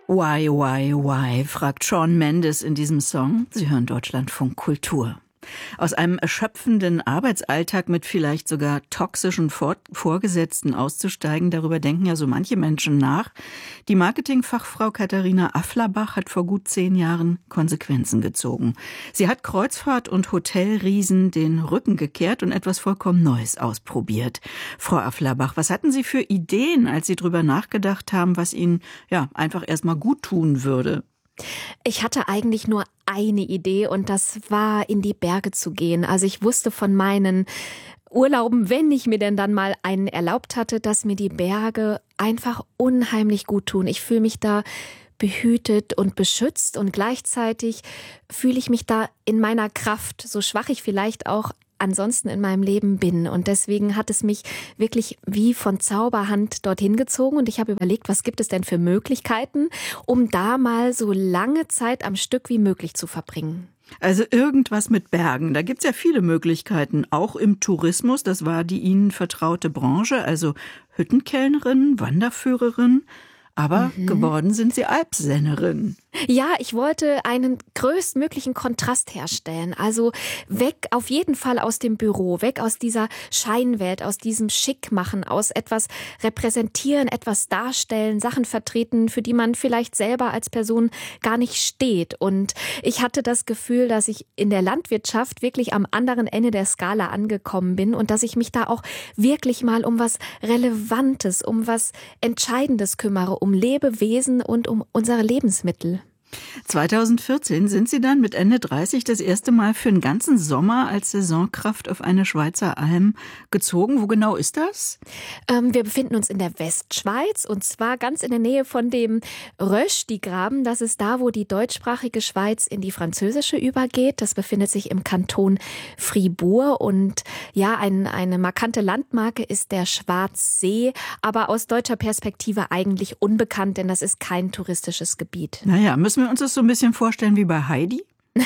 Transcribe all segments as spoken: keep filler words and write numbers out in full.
Why, why, why, fragt Shawn Mendes in diesem Song. Sie hören Deutschlandfunk Kultur. Aus einem erschöpfenden Arbeitsalltag mit vielleicht sogar toxischen Vor- Vorgesetzten auszusteigen, darüber denken ja so manche Menschen nach. Die Marketingfachfrau Katharina Afflerbach hat vor gut zehn Jahren Konsequenzen gezogen. Sie hat Kreuzfahrt- und Hotelriesen den Rücken gekehrt und etwas vollkommen Neues ausprobiert. Frau Afflerbach, was hatten Sie für Ideen, als Sie drüber nachgedacht haben, was Ihnen ja einfach erstmal gut tun würde? Ich hatte eigentlich nur eine Idee und das war, in die Berge zu gehen. Also ich wusste von meinen Urlauben, wenn ich mir denn dann mal einen erlaubt hatte, dass mir die Berge einfach unheimlich gut tun. Ich fühle mich da behütet und beschützt und gleichzeitig fühle ich mich da in meiner Kraft, so schwach ich vielleicht auch ansonsten in meinem Leben bin. Und deswegen hat es mich wirklich wie von Zauberhand dorthin gezogen. Und ich habe überlegt, was gibt es denn für Möglichkeiten, um da mal so lange Zeit am Stück wie möglich zu verbringen. Also irgendwas mit Bergen. Da gibt's ja viele Möglichkeiten, auch im Tourismus. Das war die Ihnen vertraute Branche, also Hüttenkellnerin, Wanderführerin. Aber mhm. geworden sind Sie Alpsennerin. Ja, ich wollte einen größtmöglichen Kontrast herstellen. Also weg auf jeden Fall aus dem Büro, weg aus dieser Scheinwelt, aus diesem Schickmachen, aus etwas repräsentieren, etwas darstellen, Sachen vertreten, für die man vielleicht selber als Person gar nicht steht. Und ich hatte das Gefühl, dass ich in der Landwirtschaft wirklich am anderen Ende der Skala angekommen bin und dass ich mich da auch wirklich mal um was Relevantes, um was Entscheidendes kümmere, um Lebewesen und um unsere Lebensmittel. zweitausendvierzehn sind Sie dann mit Ende dreißig das erste Mal für einen ganzen Sommer als Saisonkraft auf eine Schweizer Alm gezogen. Wo genau ist das? Ähm, wir befinden uns in der Westschweiz und zwar ganz in der Nähe von dem Röschti-Graben. Das ist da, wo die deutschsprachige Schweiz in die französische übergeht. Das befindet sich im Kanton Fribourg und ja, ein, eine markante Landmarke ist der Schwarzsee, aber aus deutscher Perspektive eigentlich unbekannt, denn das ist kein touristisches Gebiet. Naja, müssen wir uns das so ein bisschen vorstellen wie bei Heidi?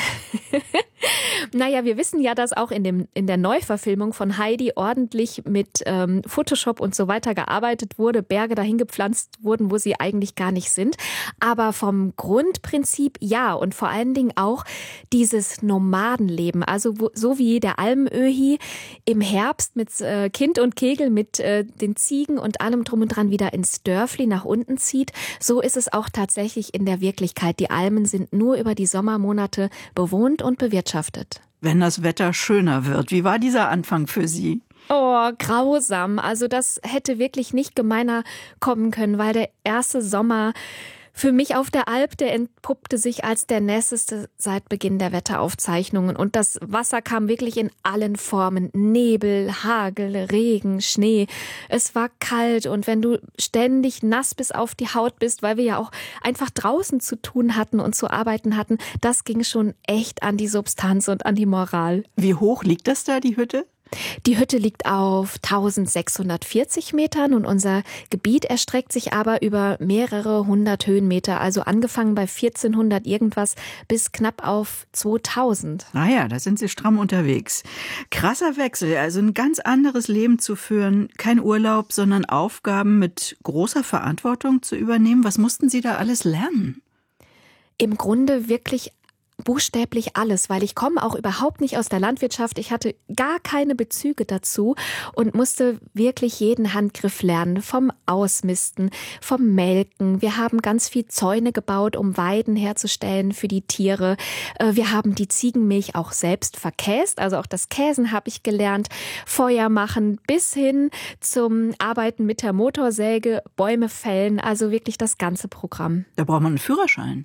Naja, wir wissen ja, dass auch in, dem, in der Neuverfilmung von Heidi ordentlich mit ähm, Photoshop und so weiter gearbeitet wurde, Berge dahin gepflanzt wurden, wo sie eigentlich gar nicht sind. Aber vom Grundprinzip ja und vor allen Dingen auch dieses Nomadenleben. Also wo, so wie der Almöhi im Herbst mit äh, Kind und Kegel, mit äh, den Ziegen und allem drum und dran wieder ins Dörfli nach unten zieht, so ist es auch tatsächlich in der Wirklichkeit. Die Almen sind nur über die Sommermonate bewohnt und bewirtschaftet. Wenn das Wetter schöner wird, wie war dieser Anfang für Sie? Oh, grausam. Also das hätte wirklich nicht gemeiner kommen können, weil der erste Sommer für mich auf der Alp, der entpuppte sich als der nässeste seit Beginn der Wetteraufzeichnungen. Und das Wasser kam wirklich in allen Formen. Nebel, Hagel, Regen, Schnee. Es war kalt und wenn du ständig nass bis auf die Haut bist, weil wir ja auch einfach draußen zu tun hatten und zu arbeiten hatten, das ging schon echt an die Substanz und an die Moral. Wie hoch liegt das da, die Hütte? Die Hütte liegt auf eintausendsechshundertvierzig Metern und unser Gebiet erstreckt sich aber über mehrere hundert Höhenmeter, also angefangen bei vierzehnhundert irgendwas bis knapp auf zweitausend. Naja, da sind Sie stramm unterwegs. Krasser Wechsel, also ein ganz anderes Leben zu führen, kein Urlaub, sondern Aufgaben mit großer Verantwortung zu übernehmen. Was mussten Sie da alles lernen? Im Grunde wirklich buchstäblich alles, weil ich komme auch überhaupt nicht aus der Landwirtschaft. Ich hatte gar keine Bezüge dazu und musste wirklich jeden Handgriff lernen. Vom Ausmisten, vom Melken. Wir haben ganz viel Zäune gebaut, um Weiden herzustellen für die Tiere. Wir haben die Ziegenmilch auch selbst verkäst. Also auch das Käsen habe ich gelernt. Feuer machen bis hin zum Arbeiten mit der Motorsäge, Bäume fällen. Also wirklich das ganze Programm. Da braucht man einen Führerschein.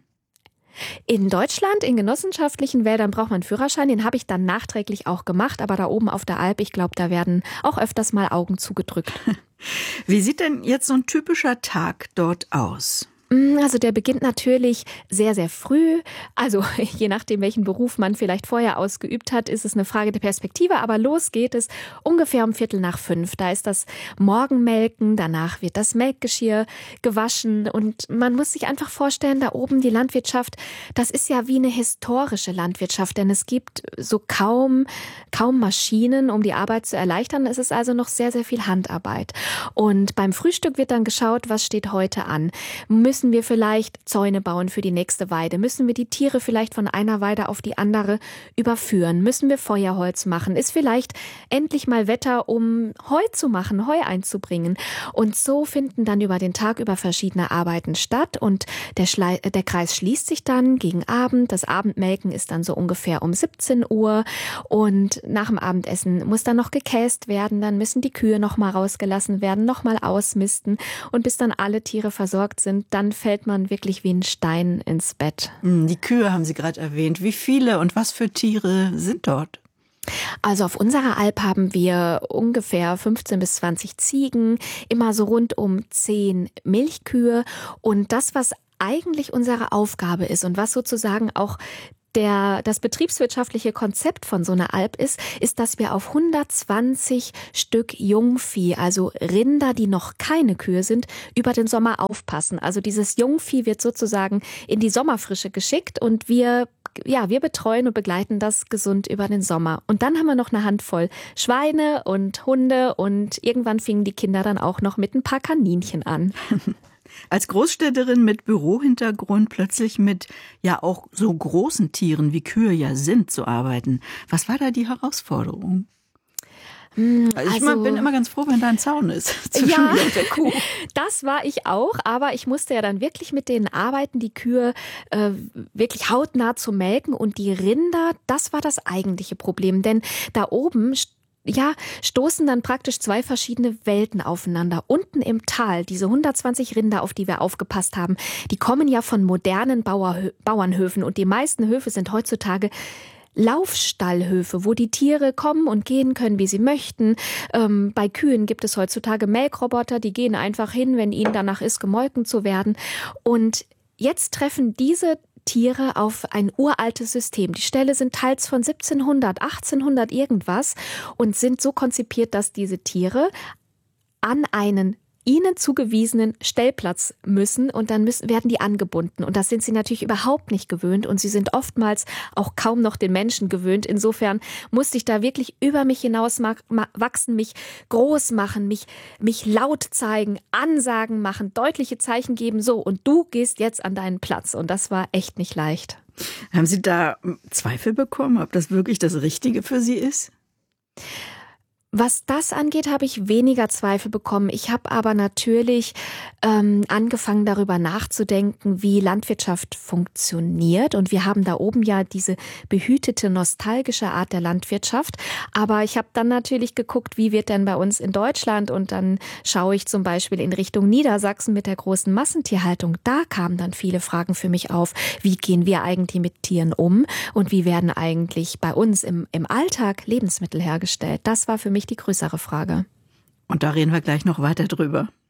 In Deutschland, in genossenschaftlichen Wäldern braucht man einen Führerschein. Den habe ich dann nachträglich auch gemacht. Aber da oben auf der Alp, ich glaube, da werden auch öfters mal Augen zugedrückt. Wie sieht denn jetzt so ein typischer Tag dort aus? Also der beginnt natürlich sehr, sehr früh. Also je nachdem, welchen Beruf man vielleicht vorher ausgeübt hat, ist es eine Frage der Perspektive. Aber los geht es ungefähr um Viertel nach fünf. Da ist das Morgenmelken, danach wird das Melkgeschirr gewaschen. Und man muss sich einfach vorstellen, da oben die Landwirtschaft, das ist ja wie eine historische Landwirtschaft. Denn es gibt so kaum, kaum Maschinen, um die Arbeit zu erleichtern. Es ist also noch sehr, sehr viel Handarbeit. Und beim Frühstück wird dann geschaut, was steht heute an. Müssen müssen wir vielleicht Zäune bauen für die nächste Weide? Müssen wir die Tiere vielleicht von einer Weide auf die andere überführen? Müssen wir Feuerholz machen? Ist vielleicht endlich mal Wetter, um Heu zu machen, Heu einzubringen? Und so finden dann über den Tag über verschiedene Arbeiten statt und der, Schle- der Kreis schließt sich dann gegen Abend. Das Abendmelken ist dann so ungefähr um siebzehn Uhr und nach dem Abendessen muss dann noch gekäst werden, dann müssen die Kühe noch mal rausgelassen werden, noch mal ausmisten und bis dann alle Tiere versorgt sind, dann fällt man wirklich wie ein Stein ins Bett. Die Kühe haben Sie gerade erwähnt. Wie viele und was für Tiere sind dort? Also auf unserer Alp haben wir ungefähr fünfzehn bis zwanzig Ziegen, immer so rund um zehn Milchkühe und das, was eigentlich unsere Aufgabe ist und was sozusagen auch Der, das betriebswirtschaftliche Konzept von so einer Alp ist, ist, dass wir auf hundertzwanzig Stück Jungvieh, also Rinder, die noch keine Kühe sind, über den Sommer aufpassen. Also dieses Jungvieh wird sozusagen in die Sommerfrische geschickt und wir Ja, wir betreuen und begleiten das gesund über den Sommer. Und dann haben wir noch eine Handvoll Schweine und Hunde und irgendwann fingen die Kinder dann auch noch mit ein paar Kaninchen an. Als Großstädterin mit Bürohintergrund plötzlich mit ja auch so großen Tieren wie Kühe ja sind zu arbeiten. Was war da die Herausforderung? Also ich Also, bin immer ganz froh, wenn da ein Zaun ist zwischen ja, mir und der Kuh. Das war ich auch, aber ich musste ja dann wirklich mit denen arbeiten, die Kühe äh, wirklich hautnah zu melken und die Rinder, das war das eigentliche Problem, denn da oben ja, stoßen dann praktisch zwei verschiedene Welten aufeinander. Unten im Tal, diese hundertzwanzig Rinder, auf die wir aufgepasst haben, die kommen ja von modernen Bauerhö- Bauernhöfen und die meisten Höfe sind heutzutage Laufstallhöfe, wo die Tiere kommen und gehen können, wie sie möchten. Ähm, bei Kühen gibt es heutzutage Melkroboter, die gehen einfach hin, wenn ihnen danach ist, gemolken zu werden. Und jetzt treffen diese Tiere auf ein uraltes System. Die Ställe sind teils von siebzehnhundert, achtzehnhundert irgendwas und sind so konzipiert, dass diese Tiere an einen ihnen zugewiesenen Stellplatz müssen und dann müssen, werden die angebunden. Und das sind sie natürlich überhaupt nicht gewöhnt und sie sind oftmals auch kaum noch den Menschen gewöhnt. Insofern musste ich da wirklich über mich hinaus wachsen, mich groß machen, mich, mich laut zeigen, Ansagen machen, deutliche Zeichen geben. So, und du gehst jetzt an deinen Platz. Und das war echt nicht leicht. Haben Sie da Zweifel bekommen, ob das wirklich das Richtige für Sie ist? Was das angeht, habe ich weniger Zweifel bekommen. Ich habe aber natürlich ähm, angefangen, darüber nachzudenken, wie Landwirtschaft funktioniert. Und wir haben da oben ja diese behütete, nostalgische Art der Landwirtschaft. Aber ich habe dann natürlich geguckt, wie wird denn bei uns in Deutschland? Und dann schaue ich zum Beispiel in Richtung Niedersachsen mit der großen Massentierhaltung. Da kamen dann viele Fragen für mich auf. Wie gehen wir eigentlich mit Tieren um? Und wie werden eigentlich bei uns im, im Alltag Lebensmittel hergestellt? Das war für mich die größere Frage. Und da reden wir gleich noch weiter drüber.